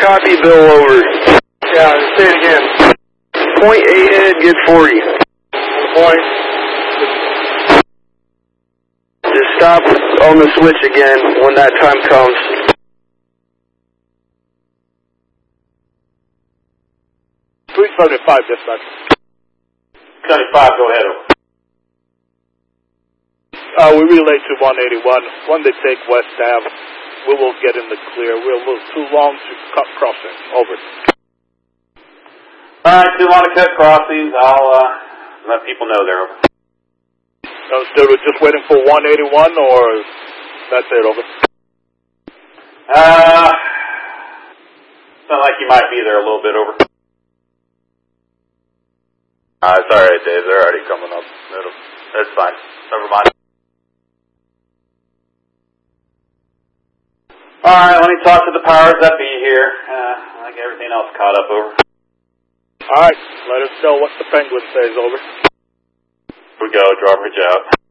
Copy, Bill, over. Yeah, say it again. Point 8 head, get 40. Point. Just stop on the switch again when that time comes. 375, dispatch. 75, go ahead. We relay to 181. When they take West Ave, we will get in the clear. We're a little too long to cut crossing. Over. Alright, too long to cut crossings. I'll let people know there. Over. Still just waiting for 181, or that's it? Over. Sound like you might be there a little bit. Over. It's alright, Dave. They're already coming up. It's fine. Never mind. Alright, let me talk to the powers that be here. I think everything else caught up. Over. Alright, let us know what the Penguin says. Over. Here we go, drawbridge out.